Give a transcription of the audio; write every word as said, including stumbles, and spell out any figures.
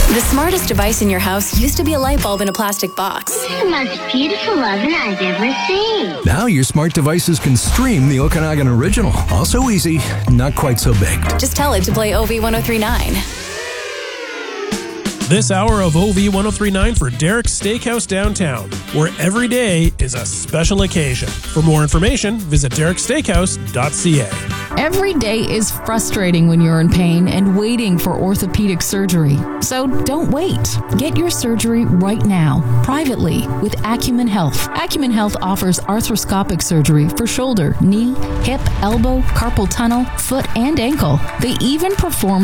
The smartest device in your house used to be a light bulb in a plastic box. This is the most beautiful oven I've ever seen. Now your smart devices can stream the Okanagan Original. Also easy, not quite so big. Just tell it to play O V ten thirty-nine. This hour of O V ten thirty-nine for Derek's Steakhouse Downtown, where every day is a special occasion. For more information, visit derek steakhouse dot c a. Every day is frustrating when you're in pain and waiting for orthopedic surgery. So don't wait. Get your surgery right now, privately, with Acumen Health. Acumen Health offers arthroscopic surgery for shoulder, knee, hip, elbow, carpal tunnel, foot, and ankle. They even perform